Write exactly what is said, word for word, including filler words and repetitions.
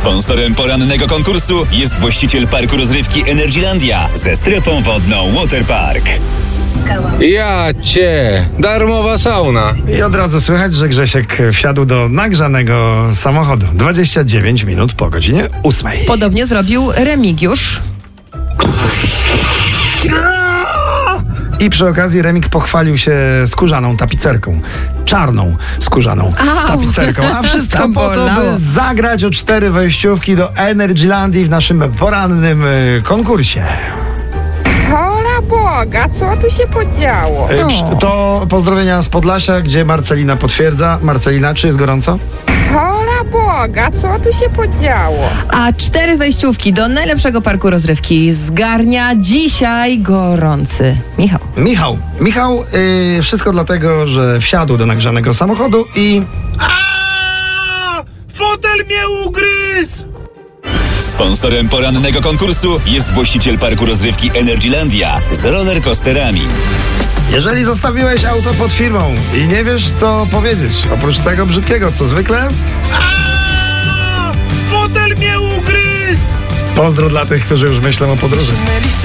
Sponsorem porannego konkursu jest właściciel parku rozrywki Energylandia ze strefą wodną Waterpark. Ja cię, darmowa sauna. I od razu słychać, że Grzesiek wsiadł do nagrzanego samochodu. dwadzieścia dziewięć minut po godzinie ósmej. Podobnie zrobił Remigiusz. I przy okazji Remik pochwalił się skórzaną tapicerką. Czarną skórzaną Au. tapicerką. A wszystko To po to, bolało. by zagrać o cztery wejściówki do Energylandii w naszym porannym y, konkursie. Hola Boga, co tu się podziało? Y, przy- To pozdrowienia z Podlasia, gdzie Marcelina potwierdza. Marcelina, czy jest gorąco? Hola Boga, co tu się podziało? A cztery wejściówki do najlepszego parku rozrywki zgarnia dzisiaj gorący Michał. Michał. Michał, y, wszystko dlatego, że wsiadł do nagrzanego samochodu i... Fotel mnie ugryzł! Sponsorem porannego konkursu jest właściciel parku rozrywki Energylandia z rollercoasterami. Jeżeli zostawiłeś auto pod firmą i nie wiesz, co powiedzieć, oprócz tego brzydkiego, co zwykle, Fotel mnie ugryzł! pozdro dla tych, którzy już myślą o podróży.